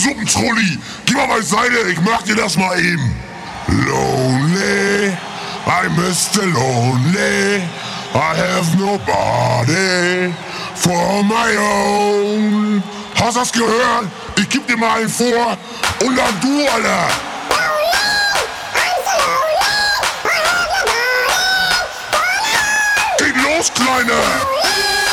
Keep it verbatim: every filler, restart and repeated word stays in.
Suppentrulli, geh mal beiseite, ich mach dir das mal eben. Lonely, I'm Mister Lonely, I have nobody for my own. Hast du das gehört? Ich geb dir mal einen vor und dann du, Alter.